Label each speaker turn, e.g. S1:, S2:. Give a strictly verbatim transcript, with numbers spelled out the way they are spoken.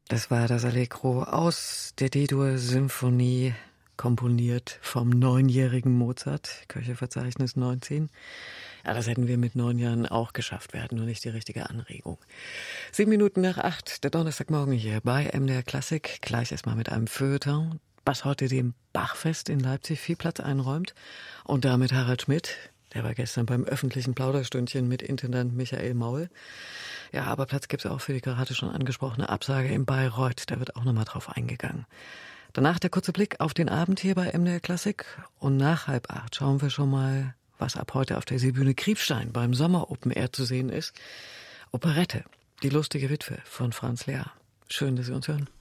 S1: Das war das Allegro aus der D-Dur-Symphonie, komponiert vom neunjährigen Mozart, Köchelverzeichnis neunzehn. Ja, das hätten wir mit neun Jahren auch geschafft. Wir hatten nur nicht die richtige Anregung. Sieben Minuten nach acht, der Donnerstagmorgen hier bei M D R Klassik. Gleich erstmal mit einem Feuilleton, was heute dem Bachfest in Leipzig viel Platz einräumt. Und damit Harald Schmidt, der war gestern beim öffentlichen Plauderstündchen mit Intendant Michael Maul. Ja, aber Platz gibt es auch für die gerade schon angesprochene Absage in Bayreuth. Da wird auch nochmal drauf eingegangen. Danach der kurze Blick auf den Abend hier bei M D R Klassik. Und nach halb acht schauen wir schon mal, was ab heute auf der Seebühne Kriebstein beim Sommer Open Air zu sehen ist. Operette, die lustige Witwe von Franz Lehár. Schön, dass Sie uns hören.